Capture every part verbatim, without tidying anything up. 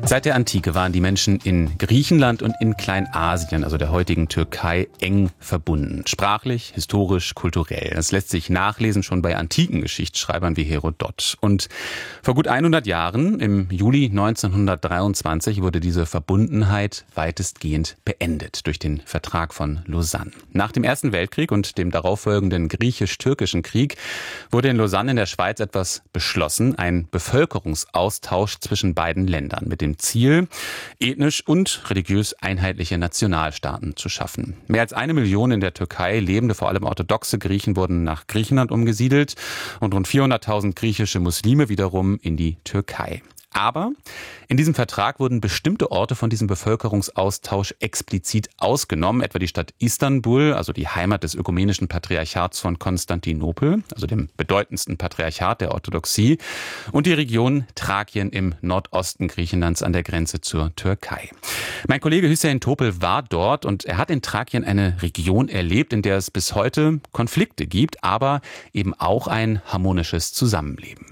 Seit der Antike waren die Menschen in Griechenland und in Kleinasien, also der heutigen Türkei, eng verbunden. Sprachlich, historisch, kulturell. Das lässt sich nachlesen schon bei antiken Geschichtsschreibern wie Herodot. Und vor gut hundert Jahren, im Juli neunzehnhundertdreiundzwanzig, wurde diese Verbundenheit weitestgehend beendet durch den Vertrag von Lausanne. Nach dem Ersten Weltkrieg und dem darauffolgenden griechisch-türkischen Krieg wurde in Lausanne in der Schweiz etwas beschlossen, ein Bevölkerungsaustausch zwischen beiden Ländern mit dem Ziel, ethnisch und religiös einheitliche Nationalstaaten zu schaffen. Mehr als eine Million in der Türkei lebende, vor allem orthodoxe Griechen, wurden nach Griechenland umgesiedelt und rund vierhunderttausend griechische Muslime wiederum in die Türkei. Aber in diesem Vertrag wurden bestimmte Orte von diesem Bevölkerungsaustausch explizit ausgenommen, etwa die Stadt Istanbul, also die Heimat des ökumenischen Patriarchats von Konstantinopel, also dem bedeutendsten Patriarchat der Orthodoxie, und die Region Thrakien im Nordosten Griechenlands an der Grenze zur Türkei. Mein Kollege Hüseyin Topel war dort und er hat in Thrakien eine Region erlebt, in der es bis heute Konflikte gibt, aber eben auch ein harmonisches Zusammenleben.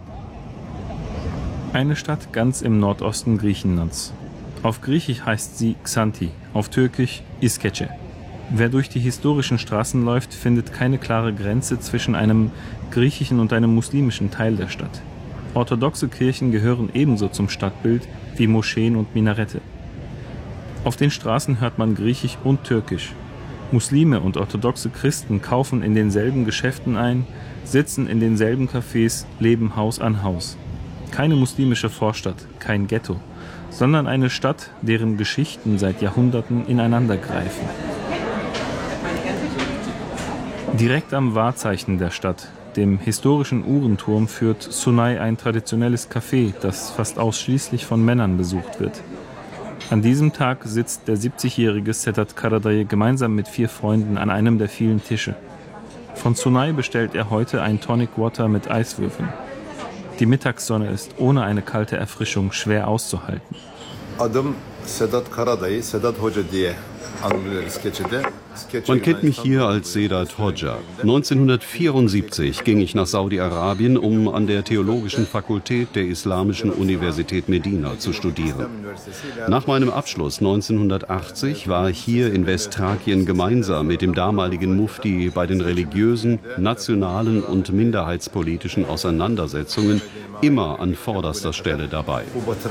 Eine Stadt ganz im Nordosten Griechenlands. Auf Griechisch heißt sie Xanthi, auf Türkisch İskeçe. Wer durch die historischen Straßen läuft, findet keine klare Grenze zwischen einem griechischen und einem muslimischen Teil der Stadt. Orthodoxe Kirchen gehören ebenso zum Stadtbild wie Moscheen und Minarette. Auf den Straßen hört man Griechisch und Türkisch. Muslime und orthodoxe Christen kaufen in denselben Geschäften ein, sitzen in denselben Cafés, leben Haus an Haus. Keine muslimische Vorstadt, kein Ghetto, sondern eine Stadt, deren Geschichten seit Jahrhunderten ineinandergreifen. Direkt am Wahrzeichen der Stadt, dem historischen Uhrenturm, führt Sunay ein traditionelles Café, das fast ausschließlich von Männern besucht wird. An diesem Tag sitzt der siebzigjährige Sedat Karadayı gemeinsam mit vier Freunden an einem der vielen Tische. Von Sunay bestellt er heute ein Tonic Water mit Eiswürfeln. Die Mittagssonne ist ohne eine kalte Erfrischung schwer auszuhalten. Adım Sedat Karadayı, Sedat Hoca diye anılıyor İskeçe'de. Man kennt mich hier als Sedat Hoca. neunzehnhundertvierundsiebzig ging ich nach Saudi-Arabien, um an der Theologischen Fakultät der Islamischen Universität Medina zu studieren. Nach meinem Abschluss neunzehnhundertachtzig war ich hier in Westthrakien gemeinsam mit dem damaligen Mufti bei den religiösen, nationalen und minderheitspolitischen Auseinandersetzungen immer an vorderster Stelle dabei.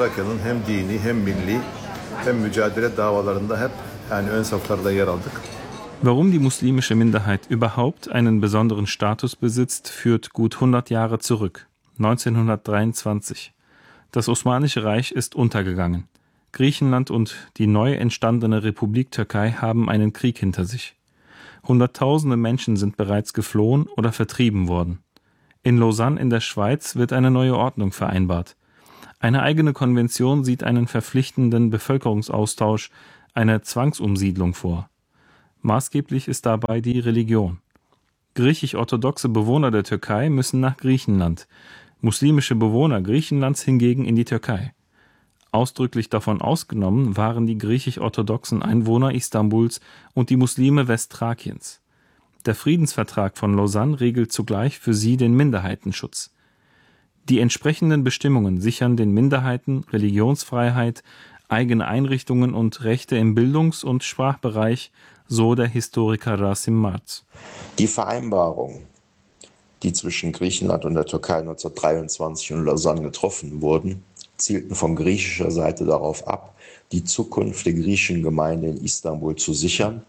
Warum die muslimische Minderheit überhaupt einen besonderen Status besitzt, führt gut hundert Jahre zurück. neunzehnhundertdreiundzwanzig. Das Osmanische Reich ist untergegangen. Griechenland und die neu entstandene Republik Türkei haben einen Krieg hinter sich. Hunderttausende Menschen sind bereits geflohen oder vertrieben worden. In Lausanne in der Schweiz wird eine neue Ordnung vereinbart. Eine eigene Konvention sieht einen verpflichtenden Bevölkerungsaustausch, eine Zwangsumsiedlung vor. Maßgeblich ist dabei die Religion. Griechisch-orthodoxe Bewohner der Türkei müssen nach Griechenland, muslimische Bewohner Griechenlands hingegen in die Türkei. Ausdrücklich davon ausgenommen waren die griechisch-orthodoxen Einwohner Istanbuls und die Muslime Westthrakiens. Der Friedensvertrag von Lausanne regelt zugleich für sie den Minderheitenschutz. Die entsprechenden Bestimmungen sichern den Minderheiten Religionsfreiheit, eigene Einrichtungen und Rechte im Bildungs- und Sprachbereich, so der Historiker Rasim Marz. Die Vereinbarung, die zwischen Griechenland und der Türkei neunzehnhundertdreiundzwanzig in Lausanne getroffen wurden, zielten von griechischer Seite darauf ab, die Zukunft der griechischen Gemeinde in Istanbul zu sichern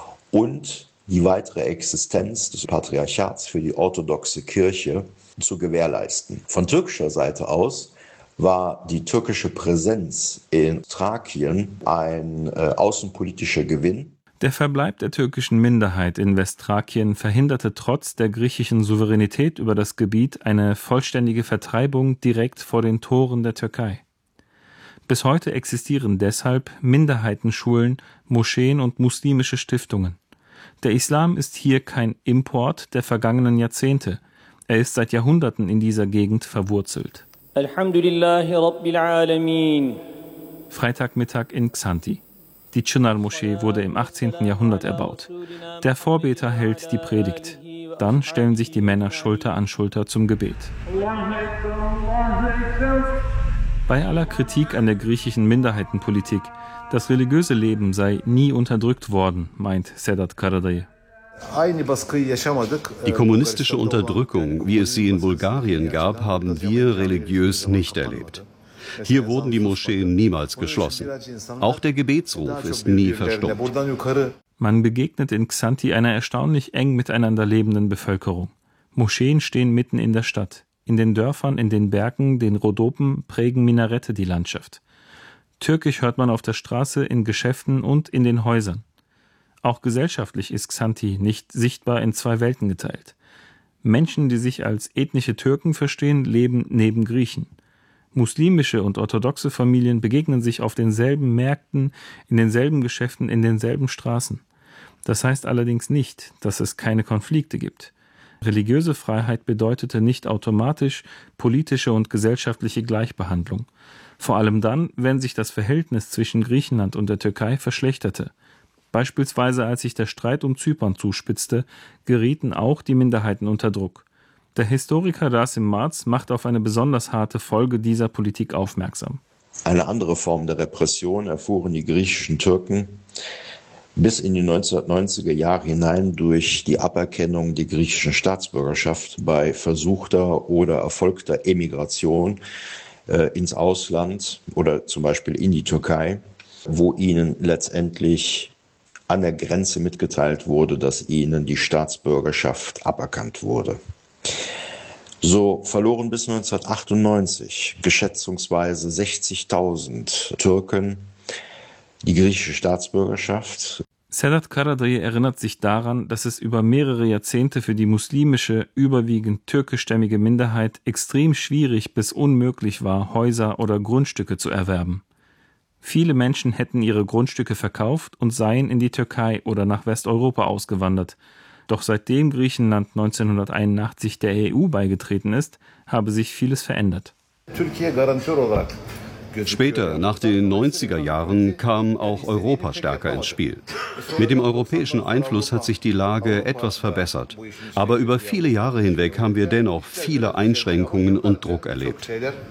und die weitere Existenz des Patriarchats für die orthodoxe Kirche zu gewährleisten. Von türkischer Seite aus war die türkische Präsenz in Thrakien ein äh, außenpolitischer Gewinn. Der Verbleib der türkischen Minderheit in Westthrakien verhinderte trotz der griechischen Souveränität über das Gebiet eine vollständige Vertreibung direkt vor den Toren der Türkei. Bis heute existieren deshalb Minderheitenschulen, Moscheen und muslimische Stiftungen. Der Islam ist hier kein Import der vergangenen Jahrzehnte. Er ist seit Jahrhunderten in dieser Gegend verwurzelt. Alhamdulillahi Rabbil Alamin. Freitagmittag in Xanthi. Die Çınar-Moschee wurde im achtzehnten Jahrhundert erbaut. Der Vorbeter hält die Predigt. Dann stellen sich die Männer Schulter an Schulter zum Gebet. Bei aller Kritik an der griechischen Minderheitenpolitik, das religiöse Leben sei nie unterdrückt worden, meint Sedat Karadayı. Die kommunistische Unterdrückung, wie es sie in Bulgarien gab, haben wir religiös nicht erlebt. Hier wurden die Moscheen niemals geschlossen. Auch der Gebetsruf ist nie verstummt. Man begegnet in Xanthi einer erstaunlich eng miteinander lebenden Bevölkerung. Moscheen stehen mitten in der Stadt. In den Dörfern, in den Bergen, den Rhodopen prägen Minarette die Landschaft. Türkisch hört man auf der Straße, in Geschäften und in den Häusern. Auch gesellschaftlich ist Xanthi nicht sichtbar in zwei Welten geteilt. Menschen, die sich als ethnische Türken verstehen, leben neben Griechen. Muslimische und orthodoxe Familien begegnen sich auf denselben Märkten, in denselben Geschäften, in denselben Straßen. Das heißt allerdings nicht, dass es keine Konflikte gibt. Religiöse Freiheit bedeutete nicht automatisch politische und gesellschaftliche Gleichbehandlung. Vor allem dann, wenn sich das Verhältnis zwischen Griechenland und der Türkei verschlechterte. Beispielsweise als sich der Streit um Zypern zuspitzte, gerieten auch die Minderheiten unter Druck. Der Historiker Rasim Marz macht auf eine besonders harte Folge dieser Politik aufmerksam. Eine andere Form der Repression erfuhren die griechischen Türken bis in die neunzehnhundertneunziger Jahre hinein durch die Aberkennung der griechischen Staatsbürgerschaft bei versuchter oder erfolgter Emigration äh, ins Ausland oder zum Beispiel in die Türkei, wo ihnen letztendlich an der Grenze mitgeteilt wurde, dass ihnen die Staatsbürgerschaft aberkannt wurde. So verloren bis neunzehnhundertachtundneunzig geschätzungsweise sechzigtausend Türken die griechische Staatsbürgerschaft. Sedat Karadayı erinnert sich daran, dass es über mehrere Jahrzehnte für die muslimische, überwiegend türkischstämmige Minderheit extrem schwierig bis unmöglich war, Häuser oder Grundstücke zu erwerben. Viele Menschen hätten ihre Grundstücke verkauft und seien in die Türkei oder nach Westeuropa ausgewandert. Doch seitdem Griechenland neunzehnhunderteinundachtzig der E U beigetreten ist, habe sich vieles verändert. Später, nach den neunziger Jahren, kam auch Europa stärker ins Spiel. Mit dem europäischen Einfluss hat sich die Lage etwas verbessert. Aber über viele Jahre hinweg haben wir dennoch viele Einschränkungen und Druck erlebt.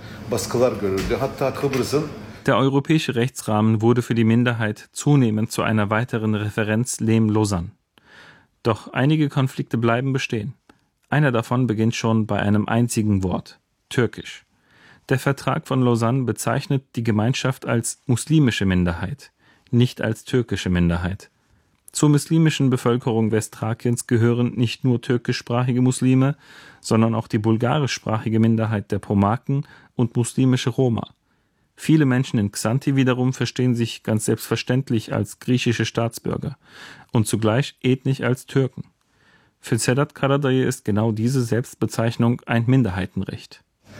Der europäische Rechtsrahmen wurde für die Minderheit zunehmend zu einer weiteren Referenz Lehm-Lausanne. Doch einige Konflikte bleiben bestehen. Einer davon beginnt schon bei einem einzigen Wort: Türkisch. Der Vertrag von Lausanne bezeichnet die Gemeinschaft als muslimische Minderheit, nicht als türkische Minderheit. Zur muslimischen Bevölkerung Westthrakiens gehören nicht nur türkischsprachige Muslime, sondern auch die bulgarischsprachige Minderheit der Pomaken und muslimische Roma. Viele Menschen in Xanthi wiederum verstehen sich ganz selbstverständlich als griechische Staatsbürger und zugleich ethnisch als Türken. Für Sedat Karadayı ist genau diese Selbstbezeichnung ein Minderheitenrecht.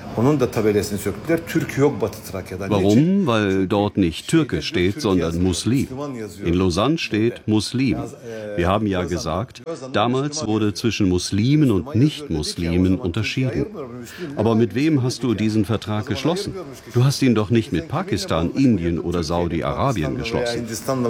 Warum? Weil dort nicht Türke steht, sondern Muslim. In Lausanne steht Muslim. Wir haben ja gesagt, damals wurde zwischen Muslimen und Nicht-Muslimen unterschieden. Aber mit wem hast du diesen Vertrag geschlossen? Du hast ihn doch nicht mit Pakistan, Indien oder Saudi-Arabien geschlossen.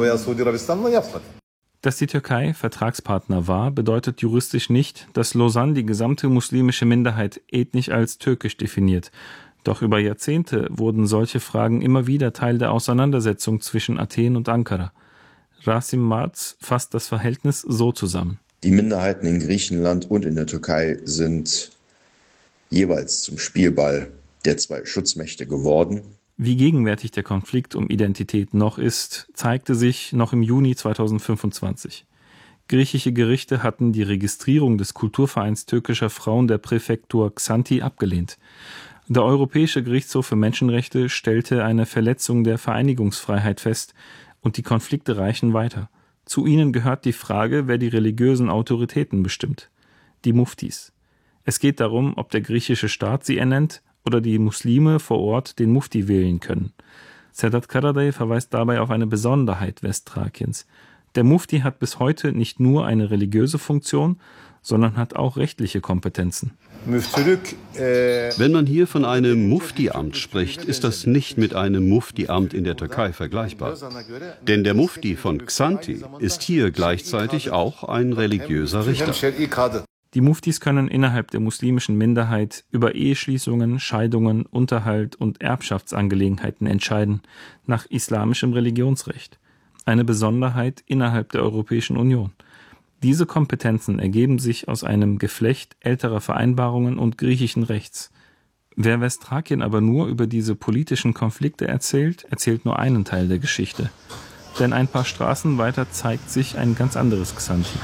Dass die Türkei Vertragspartner war, bedeutet juristisch nicht, dass Lausanne die gesamte muslimische Minderheit ethnisch als türkisch definiert. Doch über Jahrzehnte wurden solche Fragen immer wieder Teil der Auseinandersetzung zwischen Athen und Ankara. Rasim Marz fasst das Verhältnis so zusammen. Die Minderheiten in Griechenland und in der Türkei sind jeweils zum Spielball der zwei Schutzmächte geworden. Wie gegenwärtig der Konflikt um Identität noch ist, zeigte sich noch im Juni zweitausendfünfundzwanzig. Griechische Gerichte hatten die Registrierung des Kulturvereins türkischer Frauen der Präfektur Xanthi abgelehnt. Der Europäische Gerichtshof für Menschenrechte stellte eine Verletzung der Vereinigungsfreiheit fest und die Konflikte reichen weiter. Zu ihnen gehört die Frage, wer die religiösen Autoritäten bestimmt. Die Muftis. Es geht darum, ob der griechische Staat sie ernennt oder die Muslime vor Ort den Mufti wählen können. Sedat Karadayı verweist dabei auf eine Besonderheit Westthrakiens. Der Mufti hat bis heute nicht nur eine religiöse Funktion, sondern hat auch rechtliche Kompetenzen. Wenn man hier von einem Mufti-Amt spricht, ist das nicht mit einem Mufti-Amt in der Türkei vergleichbar. Denn der Mufti von Xanthi ist hier gleichzeitig auch ein religiöser Richter. Die Muftis können innerhalb der muslimischen Minderheit über Eheschließungen, Scheidungen, Unterhalt und Erbschaftsangelegenheiten entscheiden, nach islamischem Religionsrecht. Eine Besonderheit innerhalb der Europäischen Union. Diese Kompetenzen ergeben sich aus einem Geflecht älterer Vereinbarungen und griechischen Rechts. Wer Westthrakien aber nur über diese politischen Konflikte erzählt, erzählt nur einen Teil der Geschichte. Denn ein paar Straßen weiter zeigt sich ein ganz anderes Xanthi.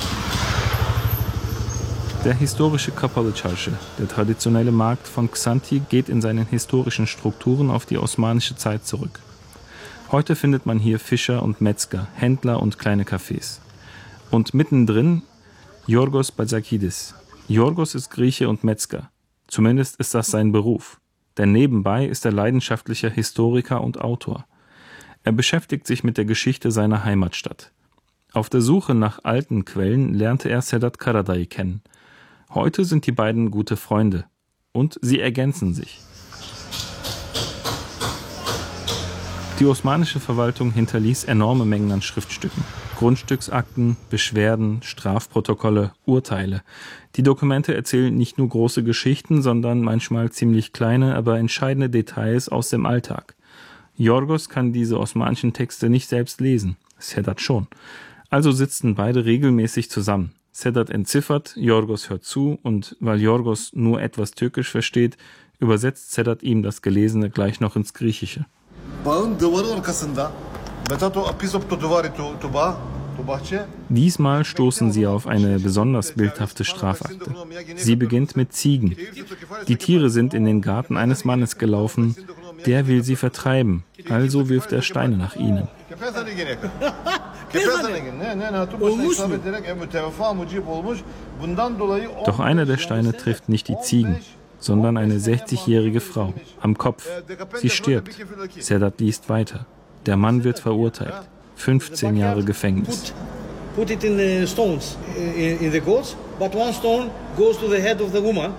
Der historische Kapalı Çarşı, der traditionelle Markt von Xanthi, geht in seinen historischen Strukturen auf die osmanische Zeit zurück. Heute findet man hier Fischer und Metzger, Händler und kleine Cafés. Und mittendrin Yorgos Batzakidis. Yorgos ist Grieche und Metzger. Zumindest ist das sein Beruf. Denn nebenbei ist er leidenschaftlicher Historiker und Autor. Er beschäftigt sich mit der Geschichte seiner Heimatstadt. Auf der Suche nach alten Quellen lernte er Sedat Karadayı kennen. Heute sind die beiden gute Freunde. Und sie ergänzen sich. Die osmanische Verwaltung hinterließ enorme Mengen an Schriftstücken. Grundstücksakten, Beschwerden, Strafprotokolle, Urteile. Die Dokumente erzählen nicht nur große Geschichten, sondern manchmal ziemlich kleine, aber entscheidende Details aus dem Alltag. Yorgos kann diese osmanischen Texte nicht selbst lesen, Sedat schon. Also sitzen beide regelmäßig zusammen. Sedat entziffert, Yorgos hört zu und weil Yorgos nur etwas Türkisch versteht, übersetzt Sedat ihm das Gelesene gleich noch ins Griechische. Diesmal stoßen sie auf eine besonders bildhafte Strafakte. Sie beginnt mit Ziegen. Die Tiere sind in den Garten eines Mannes gelaufen, der will sie vertreiben, also wirft er Steine nach ihnen. Doch einer der Steine trifft nicht die Ziegen, sondern eine sechzigjährige Frau am Kopf. Sie stirbt. Sedat liest weiter. Der Mann wird verurteilt. fünfzehn Jahre Gefängnis. Put it in the stones in the goats, but one stone goes to the head of the woman.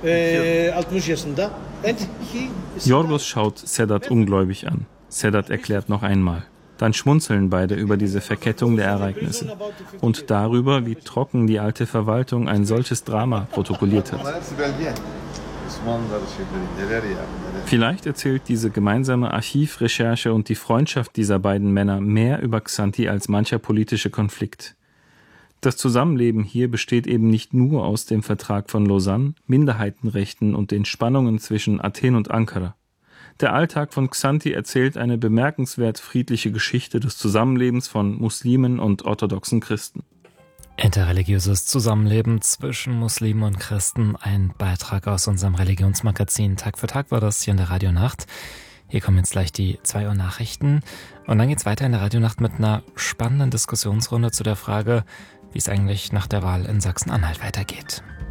Yorgos schaut Sedat ungläubig an. Sedat erklärt noch einmal. Dann schmunzeln beide über diese Verkettung der Ereignisse und darüber, wie trocken die alte Verwaltung ein solches Drama protokolliert hat. Vielleicht erzählt diese gemeinsame Archivrecherche und die Freundschaft dieser beiden Männer mehr über Xanthi als mancher politische Konflikt. Das Zusammenleben hier besteht eben nicht nur aus dem Vertrag von Lausanne, Minderheitenrechten und den Spannungen zwischen Athen und Ankara. Der Alltag von Xanthi erzählt eine bemerkenswert friedliche Geschichte des Zusammenlebens von Muslimen und orthodoxen Christen. Interreligiöses Zusammenleben zwischen Muslimen und Christen, ein Beitrag aus unserem Religionsmagazin. Tag für Tag war das hier in der Radionacht. Hier kommen jetzt gleich die zwei Uhr Nachrichten und dann geht's weiter in der Radionacht mit einer spannenden Diskussionsrunde zu der Frage, wie es eigentlich nach der Wahl in Sachsen-Anhalt weitergeht.